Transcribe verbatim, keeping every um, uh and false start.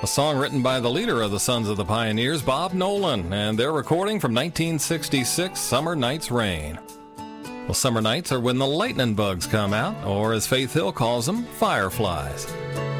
a song written by the leader of the Sons of the Pioneers, Bob Nolan, and their recording from nineteen sixty-six, Summer Night's Rain. Well, summer nights are when the lightning bugs come out, or as Faith Hill calls them, fireflies.